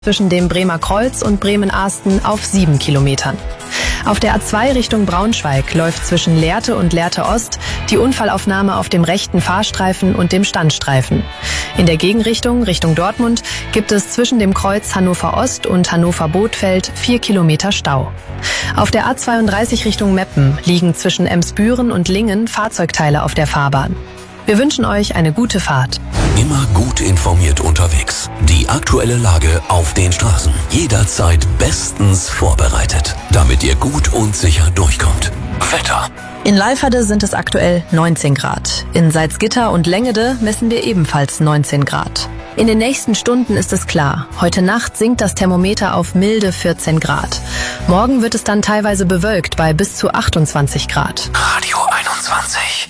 zwischen dem Bremer Kreuz und Bremen-Asten auf 7 Kilometern. Auf der A2 Richtung Braunschweig läuft zwischen Lehrte und Lehrte Ost die Unfallaufnahme auf dem rechten Fahrstreifen und dem Standstreifen. In der Gegenrichtung, Richtung Dortmund, gibt es zwischen dem Kreuz Hannover Ost und Hannover Bothfeld 4 Kilometer Stau. Auf der A32 Richtung Meppen liegen zwischen Emsbüren und Lingen Fahrzeugteile auf der Fahrbahn. Wir wünschen euch eine gute Fahrt. Immer gut informiert unterwegs. Die aktuelle Lage auf den Straßen. Jederzeit bestens vorbereitet, damit ihr gut und sicher durchkommt. Wetter. In Leiferde sind es aktuell 19 Grad. In Salzgitter und Längede messen wir ebenfalls 19 Grad. In den nächsten Stunden ist es klar. Heute Nacht sinkt das Thermometer auf milde 14 Grad. Morgen wird es dann teilweise bewölkt bei bis zu 28 Grad. Radio 21.